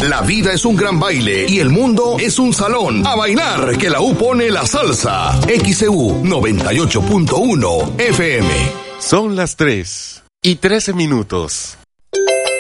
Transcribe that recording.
La vida es un gran baile y el mundo es un salón. A bailar, que la U pone la salsa. XEU 98.1 FM. Son las 3:13.